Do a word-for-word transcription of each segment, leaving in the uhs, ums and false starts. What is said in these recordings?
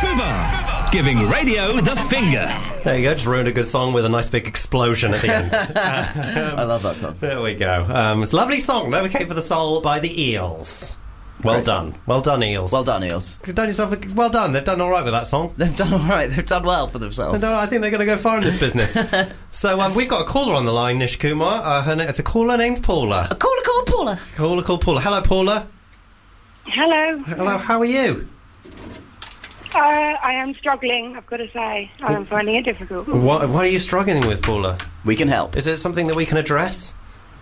Fubar, giving radio the finger. There you go, just ruined a good song with a nice big explosion at the end. um, I love that song. There we go. Um, it's a lovely song, Novocaine for the Soul by the Eels. Well Great done. song. Well done, Eels. Well done, Eels. You've done yourself a, well done. They've done all right with that song. They've done all right. They've done well for themselves. No, I think they're going to go far in this business. So um, we've got a caller on the line, Nish Kumar. Uh, her na- it's a caller named Paula. A caller called Paula. Caller called Paula. Hello, Paula. Hello. Hello, how are you? Uh, I am struggling, I've got to say. I am finding it difficult. What, what are you struggling with, Paula? We can help. Is it something that we can address?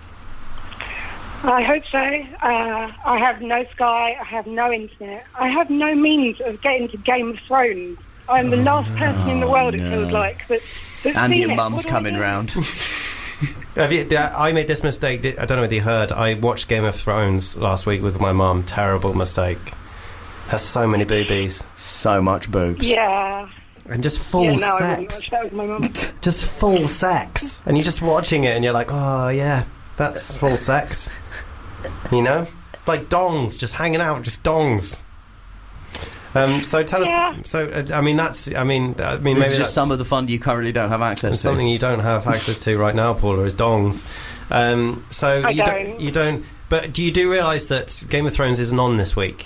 I hope so. Uh, I have no Sky, I have no internet. I have no means of getting to Game of Thrones. I'm the last person in the world, it no. feels like. But, but Andy seen and it. Mum's What do I coming do? round. Have you, I made this mistake. I don't know whether you heard. I watched Game of Thrones last week with my mum. Terrible mistake. Has so many boobies. So much boobs. Yeah. And just full yeah, no, I wouldn't sex. watch that with my mum. Just full sex. And you're just watching it and you're like, oh, yeah, that's full sex. You know? Like dongs, just hanging out, just dongs. Um, so tell Yeah. us. So uh, I mean, that's. I mean, I mean, This maybe is just that's some of the fun you currently don't have access to. something you don't have access to right now, Paula, is dongs. Um, so I you don't. don't. You don't. But do you do realise that Game of Thrones isn't on this week?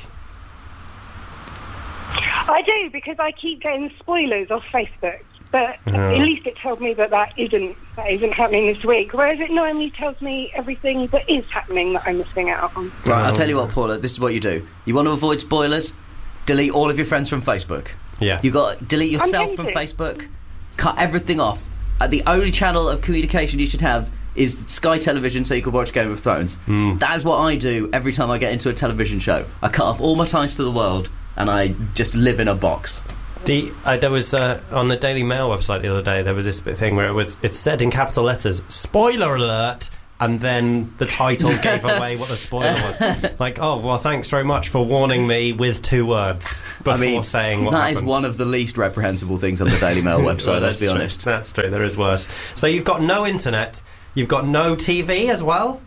I do, because I keep getting spoilers off Facebook. But Oh. at least it tells me that that isn't, that isn't happening this week. Whereas it normally tells me everything that is happening that I'm missing out on. Right, I'll Oh. tell you what, Paula, this is what you do. You want to avoid spoilers? Delete all of your friends from Facebook. Yeah. You got delete yourself from tempted. Facebook. Cut everything off. Uh, the only channel of communication you should have is Sky Television, so you can watch Game of Thrones. Mm. That is what I do every time I get into a television show. I cut off all my ties to the world, and I just live in a box. The uh, there was uh, on the Daily Mail website the other day. There was this bit thing where it was it said in capital letters "spoiler alert," and then the title gave away what the spoiler was. Like, oh well, thanks very much for warning me with two words before I mean, saying what that is happened. one of the least reprehensible things on the Daily Mail website, Well, let's that's be true. honest. That's true. There is worse. So you've got no internet. You've got no T V as well.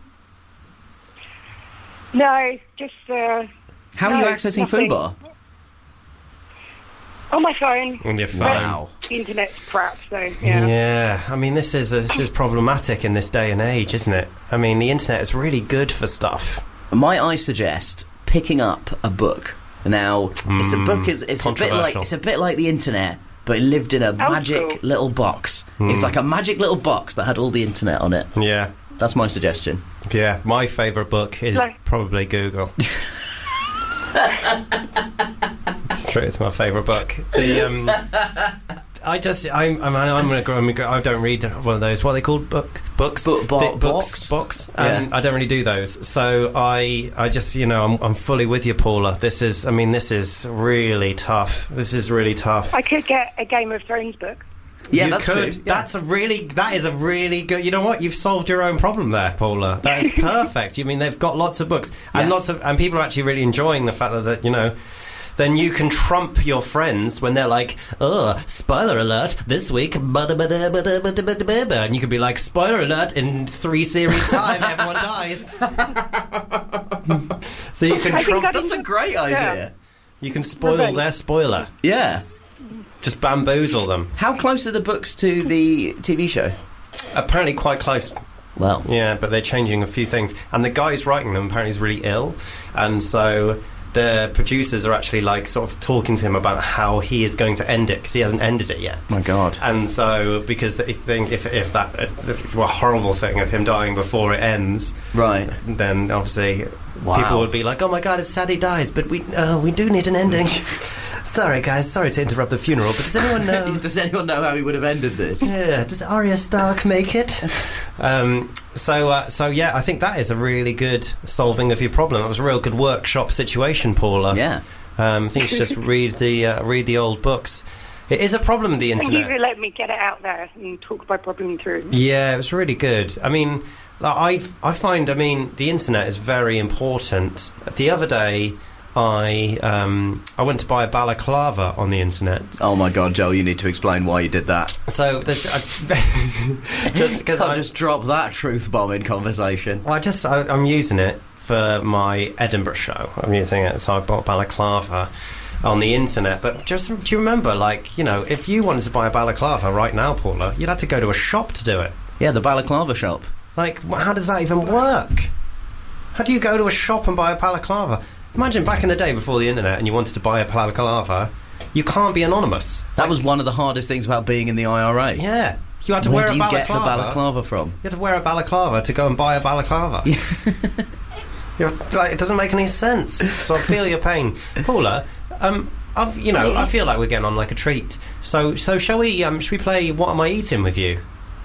No, just... Uh, How are no, you accessing nothing. Fubar? On my phone. On your phone. Wow. The internet's crap, so, yeah. Yeah, I mean, this is this is problematic in this day and age, isn't it? I mean, the internet is really good for stuff. Might I suggest picking up a book? Now, it's a book. Is it's a bit like controversial. it's a bit like the internet, but it lived in a magic cool. little box. It's like a magic little box that had all the internet on it. Yeah, That's my suggestion. yeah. My favourite book is Like- probably Google. It's true. It's my favourite book. The um, I just I'm I'm I'm gonna go. I'm gonna go I don't read one of those. What are they called? Book books. Book- bo- The- books. box? Books. Um, Yeah. I don't really do those. So I I just you know I'm I'm fully with you, Paula. This is I mean this is really tough. This is really tough. I could get a Game of Thrones book. Yeah, you that's could. true. Yeah. That's a really. That is a really good. You know what? You've solved your own problem there, Paula. That is perfect. You mean they've got lots of books and Yeah. lots of, and people are actually really enjoying the fact that, that you know. Then you can trump your friends when they're like, "Oh, spoiler alert! This week, bada bada bada bada bada bada," and you could be like, "Spoiler alert! In three series time, everyone dies." So you can I think trump. I'd That's a great Yeah. idea. You can spoil Revenge. their spoiler. Yeah. Just bamboozle them. How close are the books to the T V show? Apparently, quite close. Well, Yeah, but they're changing a few things. And the guy who's writing them apparently is really ill. And so the producers are actually, like, sort of talking to him about how he is going to end it, because he hasn't ended it yet. my God. And so, because they think if, if that if, if, well, horrible thing of him dying before it ends, Right. then obviously Wow. people would be like, "Oh my God, it's sad he dies, but we uh, we do need an ending." Sorry, guys, sorry to interrupt the funeral, but does anyone know? Does anyone know how he would have ended this? Yeah, does Arya Stark make it? um, so, uh, so yeah, I think that is a really good solving of your problem. It was a real good workshop situation, Paula. Yeah. Um, I think you should just read the uh, read the old books. It is a problem, the Thank you for internet. letting me get it out there and talk my problem through. Yeah, it was really good. I mean, I I find, I mean, the internet is very important. The other day, I um, I went to buy a balaclava on the internet. Oh my God, Joel, you need to explain why you did that. So there's I, just because Can't I just drop that truth bomb in conversation. well, I just I, I'm using it for my Edinburgh show. I'm using it, so I bought balaclava. on the internet. But just do you remember, like, you know, if you wanted to buy a balaclava right now, Paula, you'd have to go to a shop to do it. Yeah, the balaclava shop. Like, wh- how does that even work? How do you go to a shop and buy a balaclava? Imagine back in the day before the internet and you wanted to buy a balaclava, you can't be anonymous. That Like, was one of the hardest things about being in the I R A. yeah. You had to Where wear do a you balaclava. get the balaclava from? You had to wear a balaclava to go and buy a balaclava. You're, like, it doesn't make any sense. So I feel your pain, Paula. Um, I've, you know, I feel like we're getting on like a treat. So, so shall we? Um, should we play What Am I Eating with you?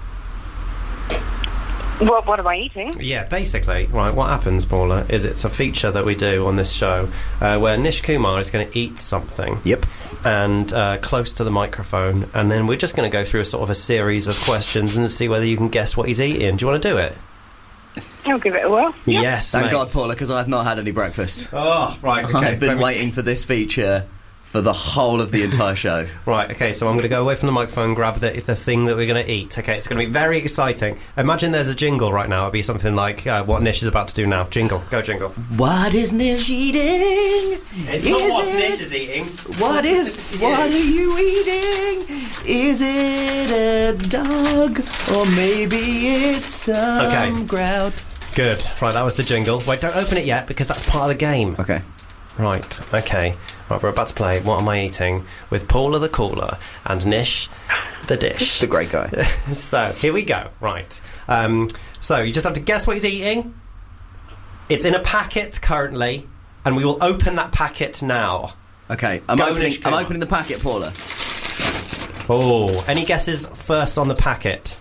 What, what am I eating? Yeah, basically. Right, what happens, Paula, is it's a feature that we do on this show uh, where Nish Kumar is going to eat something. Yep. And uh, close to the microphone, and then we're just going to go through a sort of a series of questions and see whether you can guess what he's eating. Do you want to do it? I'll give it a whirl. Yeah. Yes, Thank mate. God, Paula, because I've not had any breakfast. Oh, right, okay. I've been let me- waiting for this feature for the whole of the entire show. Right, okay, so I'm going to go away from the microphone, grab the, the thing that we're going to eat. Okay, it's going to be very exciting. Imagine there's a jingle right now. It'd be something like uh, what Nish is about to do now. Jingle. Go, jingle. What is Nish eating? It's Is not what it- Nish is eating. What is, what are you eating? Is it a dog? Or maybe it's some Okay. grout? Good. Right, that was the jingle. Wait, don't open it yet, because that's part of the game. Okay. Right, okay. Right, we're about to play What Am I Eating with Paula the Caller and Nish the Dish. The great guy. So, here we go. Right. Um, so, you just have to guess what he's eating. It's in a packet currently, and we will open that packet now. Okay, I'm Go, opening, Nish, I'm come on. opening the packet, Paula. Oh, any guesses first on the packet?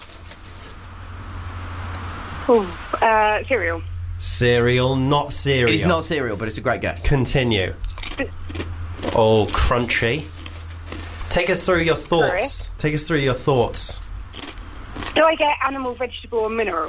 Ooh, uh, cereal. Cereal, not cereal. It's not cereal, but it's a great guess. Continue. Oh, crunchy. Take us through your thoughts. Take us through your thoughts. Do I get animal, vegetable, and mineral?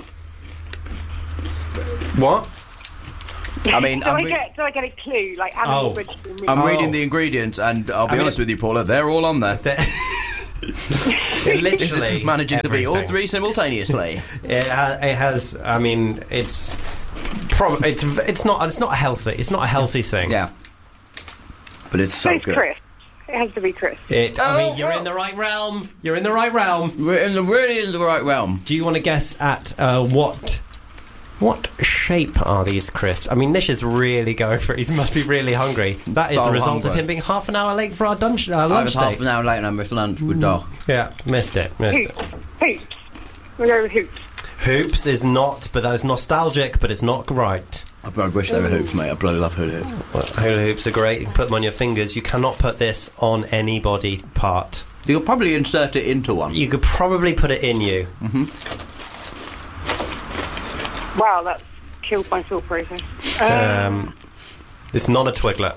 What? I mean, do, I'm I re- get, do I get a clue? Like animal, Oh. vegetable, mineral? I'm Oh. reading the ingredients, and I'll be I mean- honest with you, Paula, they're all on there. They're- This is Literally managing to be all everything. three simultaneously. It, ha- it has. I mean, it's. Prob- it's it's not it's not a healthy it's not a healthy thing. Yeah. But it's So so it's good. crisp. It has to be crisp. It, I Oh, mean, you're oh. in the right realm. You're in the right realm. We're in the really in the right realm. Do you want to guess at uh, what what shape are these crisps? I mean, Nish is really going for it. He must be really hungry. That is Oh, the result of hungry. him being half an hour late for our lunch, uh, I lunch was half date. an hour late and I missed lunch with Doll. Yeah, missed it. Missed Hoops. it. Hoops. We'll go with hoops. Hoops is not, but that is nostalgic, but it's not right. I bloody wish they were hoops, mate. I bloody love hula hoops. Well, hula hoops are great. You can put them on your fingers. You cannot put this on any body part. You'll probably insert it into one. You could probably put it in you. Wow, that's killed my thought process. Um, Um, it's not a twiglet.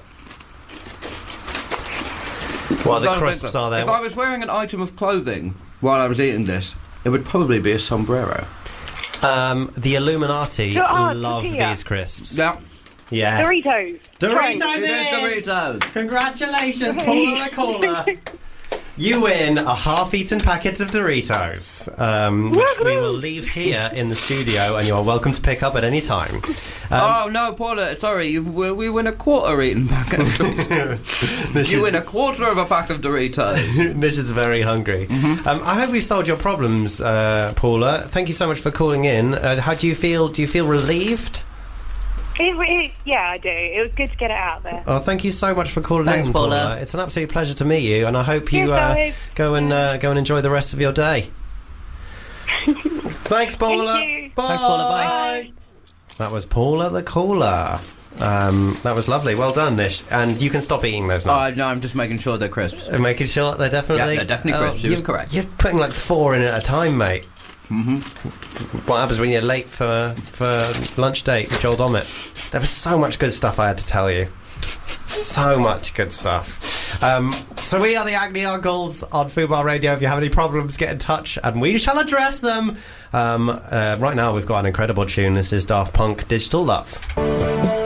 What other crisps are there? If I was wearing an item of clothing while I was eating this, it would probably be a sombrero. Um, the Illuminati Sure, oh, love tortilla. these crisps. Yeah. Yes. Doritos. Doritos Right. it is! Doritos. Congratulations, Paula the Caller. You win a half-eaten packet of Doritos, um, which we will leave here in the studio, and you are welcome to pick up at any time. Um, Oh no, Paula! Sorry, you, we, we win a quarter eaten packet of Doritos. Nish You is- win a quarter of a pack of Doritos. Nish is very hungry. Um, I hope we solved your problems, uh, Paula. Thank you so much for calling in. Uh, how do you feel? Do you feel relieved? It, it, yeah, I do. It was good to get it out there. Oh, thank you so much for calling Thanks, in, Paula. It's an absolute pleasure to meet you, and I hope you Cheers, uh, guys. go and uh, go and enjoy the rest of your day. Thanks, Paula. Thank you. Bye. Thanks, Paula. Bye. That was Paula the Caller. Um, that was lovely. Well done, Nish. And you can stop eating those now. Oh no, I'm just making sure they're crisps. And making sure they're definitely... Yeah, they're definitely crisps. She was you're- correct. You're putting like four in at a time, mate. Mm-hmm. What happens when you're late for, for lunch date with Joel Dommett? There was so much good stuff I had to tell you. So much good stuff. Um, so we are the Agni Uncles on Fubar Radio. If you have any problems, get in touch and we shall address them. Um, uh, right now we've got an incredible tune. This is Daft Punk, Digital Love.